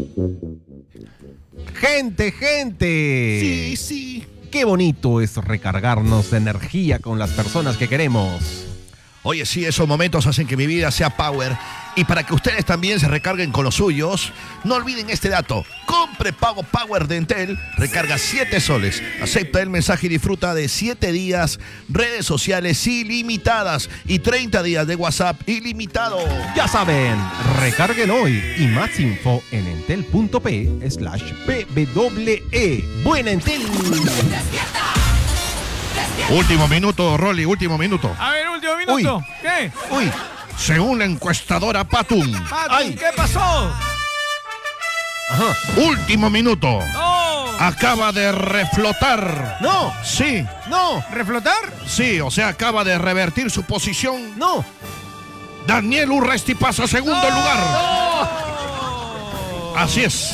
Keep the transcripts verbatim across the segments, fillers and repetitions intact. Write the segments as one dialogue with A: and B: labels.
A: Gente, gente.
B: Sí, sí.
A: Qué bonito es recargarnos de energía con las personas que queremos.
B: Oye, sí, esos momentos hacen que mi vida sea power. Y para que ustedes también se recarguen con los suyos, no olviden este dato. Compre pago Power de Entel, recarga siete soles. Acepta el mensaje y disfruta de siete días, redes sociales ilimitadas y treinta días de WhatsApp ilimitado.
A: Ya saben, recarguen hoy y más info en entel.p slash pwe. Buena Entel.
B: Último minuto, Rolly, último minuto.
C: A ver, último minuto.
A: Uy.
C: ¿Qué?
A: Uy,
B: Según la encuestadora Patum.
C: Patum,
A: Ay.
C: ¿qué pasó?
A: ajá.
B: Último minuto.
C: No.
B: Acaba de reflotar.
A: No,
B: Sí,
A: no,
C: ¿Reflotar?
B: sí, o sea, acaba de revertir su posición.
A: no.
B: Daniel Urresti pasa a segundo lugar.
C: No.
B: Así es.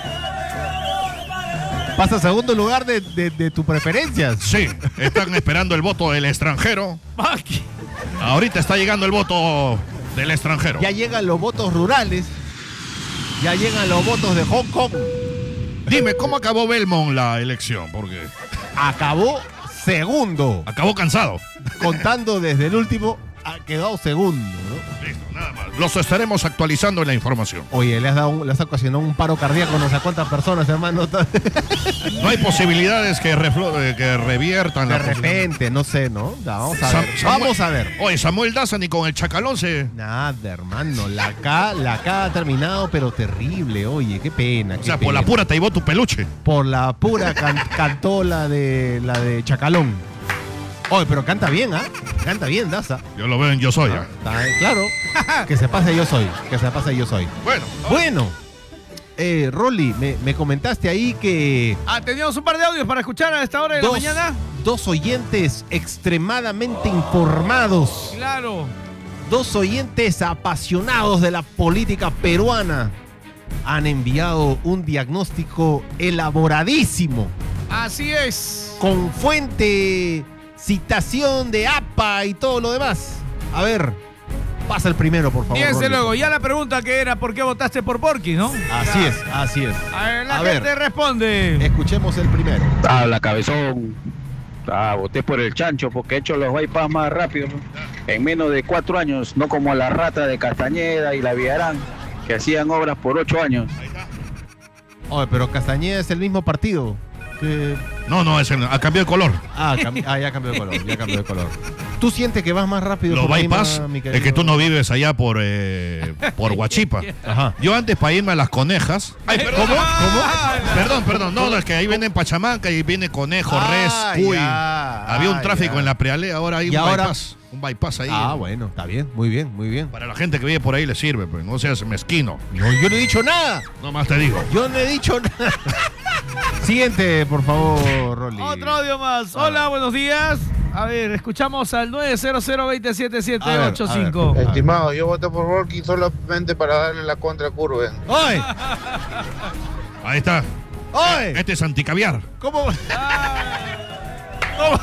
A: Pasa a segundo lugar de, de, de tus preferencias.
B: Sí, están esperando el voto del extranjero.
C: Maki.
B: Ahorita está llegando el voto del extranjero.
A: Ya llegan los votos rurales. Ya llegan los votos de Hong Kong.
B: Dime, ¿cómo acabó Belmont la elección? Porque
A: Acabó segundo.
B: acabó cansado.
A: Contando desde el último, ha quedado segundo, ¿no?
B: Listo, nada más. Los estaremos actualizando en la información.
A: Oye, le has, dado un- le has ocasionado un paro cardíaco, no sé a cuántas personas, hermano.
B: No hay posibilidades que, reflo- eh, que reviertan
A: De
B: la posición.
A: repente, no sé, ¿no? Ya, vamos a
B: Sam-
A: ver.
B: Samuel-
A: Vamos a ver.
B: Oye, Samuel Daza ni con el Chacalón se...
A: Nada, hermano. La K, la K ha terminado, pero terrible. Oye, qué pena.
B: O
A: qué
B: sea, por la
A: pena.
B: pura te llevó tu peluche.
A: Por la pura can- cantó la de la de Chacalón. Oye, pero canta bien, ¿ah? Canta bien, Daza.
B: Yo lo veo en Yo Soy.
A: Ah,
B: ¿ah?
A: está- claro. Que se pase yo soy. Que se pase yo soy.
B: Bueno,
A: Bueno. Eh, Rolly, me, me comentaste ahí que
C: Ah, teníamos un par de audios para escuchar a esta hora de
A: dos,
C: la mañana.
A: dos oyentes extremadamente informados,
C: Claro.
A: dos oyentes apasionados de la política peruana han enviado un diagnóstico elaboradísimo,
C: Así es.
A: con fuente, citación de A P A y todo lo demás. A ver, pasa el primero, por favor.
C: Fíjense
A: Rolly.
C: luego, ya la pregunta que era ¿por qué votaste por Porky, no?
A: Así es, así es.
C: A ver, la
A: A
C: gente
A: ver.
C: responde.
A: Escuchemos el primero.
D: Habla, cabezón. Ah, voté por el chancho porque he hecho los bypass más rápido, ¿no? En menos de cuatro años, no como la rata de Castañeda y la Villarán, que hacían obras por ocho años.
A: Oye, pero Castañeda es el mismo partido. que-
B: no, no, ese no, ha cambiado de color.
A: Ah, cam- ah, ya cambió de color, ya cambió de color. ¿Tú sientes que vas más rápido
B: Los
A: por Lima,
B: bypass,
A: mi
B: es
A: querido?
B: que tú no vives allá por, eh, por Huachipa.
A: Ajá.
B: Yo antes para irme a las conejas. Ay, perdón.
A: ¿Cómo? ¿Cómo?
B: Perdón, perdón. No, no, es que ahí vienen Pachamanca y viene conejo,
A: Ah,
B: res, cuy.
A: ya,
B: Había un
A: ah,
B: tráfico
A: ya.
B: en la prealea, ahora hay
A: Y
B: un
A: ahora-
B: bypass. Un bypass ahí.
A: Ah, bueno, está bien, muy bien, muy bien.
B: Para la gente que vive por ahí le sirve, pues. No seas mezquino.
A: No, yo no he dicho nada.
B: No más te digo.
A: Yo no he dicho nada. Siguiente, por favor, Rolly.
C: Otro audio más. Hola, buenos días. A ver, escuchamos al nueve cero cero, dos siete siete,
A: A ver,
C: ocho
A: a ver.
C: cinco.
E: Estimado, yo voté por Volky solamente para darle la contra Curven.
A: ¡Oye!
B: Ahí está.
A: ¡Oye!
B: Este es anticaviar.
A: ¿Cómo? ¿Cómo?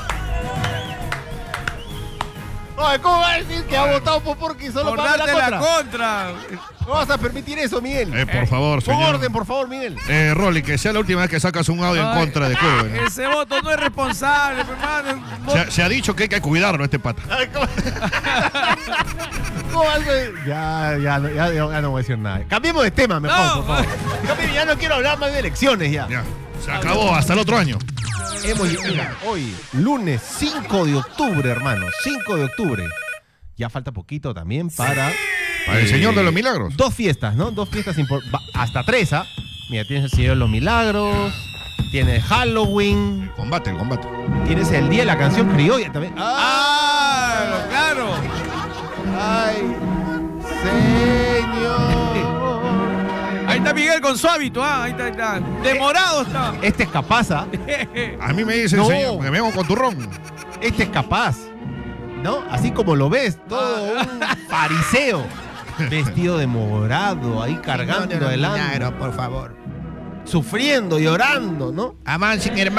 A: Oye, ¿cómo va a decir que ha votado por Porky solo
C: Por
A: para
C: darte
A: darle
C: la
A: la contra?
C: contra.
A: No vas a permitir eso, Miguel.
B: Eh, por favor,
A: Pon
B: señor.
A: orden, por favor, Miguel.
B: Eh, Rolly, que sea la última vez que sacas un audio en
C: Ay,
B: contra de Curven.
C: Ese voto no es responsable, hermano.
B: Se, ha- se ha dicho que hay que cuidarlo, este pata.
A: Ay, ¿cómo? ¿Cómo vas a- Ya, ya, no- ya, ya no voy a decir nada. Cambiemos de tema, mejor,
C: No.
A: por favor. Cambiemos, ya no quiero hablar más de elecciones ya.
B: Ya. Se acabó hasta el otro año.
A: Hemos llegado hoy, lunes cinco de octubre, hermano. cinco de octubre. Ya falta poquito también para...
B: Para el
A: eh,
B: Señor de los Milagros.
A: Dos fiestas, ¿no? Dos fiestas importantes. Hasta tres, ¿ah? Mira, tienes el Señor de los Milagros, tienes Halloween,
B: Combate, el combate.
A: tienes el Día de la Canción Criolla también.
C: Ah, claro.
A: ¡Ay, señor!
C: Ahí está Miguel con su hábito, ah, ahí está, ahí está. Demorado está.
A: Este es capaz, ¿ah?
B: A mí me dicen,
A: No.
B: señor, que vengo con turrón.
A: Este es capaz, ¿no? Así como lo ves, todo un fariseo, vestido de morado, ahí cargando adelante,
E: por favor.
A: sufriendo, llorando, ¿no?
B: Amancen, hermano.